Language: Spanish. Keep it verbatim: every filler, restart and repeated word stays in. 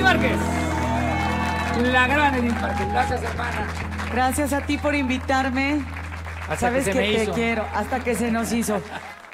Márquez. La gran Edith Márquez. Gracias, hermana. Gracias a ti por invitarme. Hasta Sabes que que, se me te hizo. quiero, hasta que se nos hizo.